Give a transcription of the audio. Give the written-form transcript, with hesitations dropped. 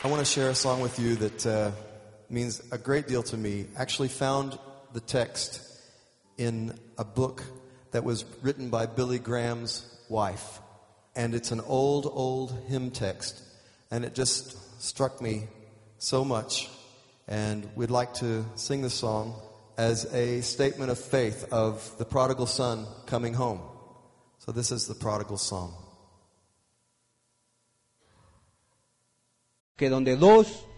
I want to share a song with you that means a great deal to me. Actually found the text in a book that was written by Billy Graham's wife. And it's an old hymn text. And it just struck me so much. And we'd like to sing the song as a statement of faith of the prodigal son coming home. So this is the prodigal song. Que donde dos